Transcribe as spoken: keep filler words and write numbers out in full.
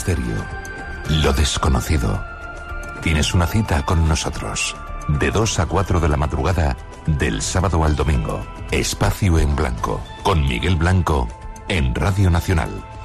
misterio, lo desconocido. Tienes una cita con nosotros. De dos a cuatro de la madrugada, del sábado al domingo. Espacio en Blanco, con Miguel Blanco, en Radio Nacional.